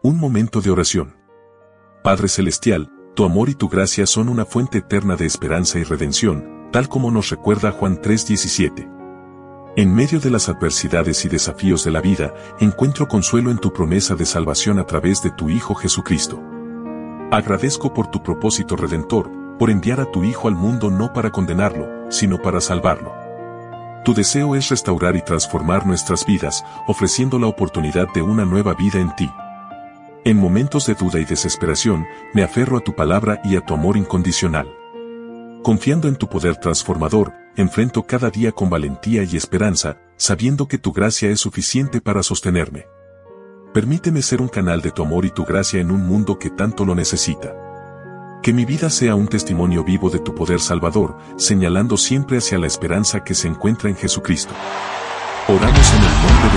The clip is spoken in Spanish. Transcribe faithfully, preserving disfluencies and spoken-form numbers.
Un momento de oración. Padre Celestial, tu amor y tu gracia son una fuente eterna de esperanza y redención, tal como nos recuerda Juan tres diecisiete. En medio de las adversidades y desafíos de la vida, encuentro consuelo en tu promesa de salvación a través de tu Hijo Jesucristo. Agradezco por tu propósito redentor, por enviar a tu Hijo al mundo no para condenarlo, sino para salvarlo. Tu deseo es restaurar y transformar nuestras vidas, ofreciendo la oportunidad de una nueva vida en ti. En momentos de duda y desesperación, me aferro a tu palabra y a tu amor incondicional. Confiando en tu poder transformador, enfrento cada día con valentía y esperanza, sabiendo que tu gracia es suficiente para sostenerme. Permíteme ser un canal de tu amor y tu gracia en un mundo que tanto lo necesita. Que mi vida sea un testimonio vivo de tu poder salvador, señalando siempre hacia la esperanza que se encuentra en Jesucristo. Oramos en el nombre de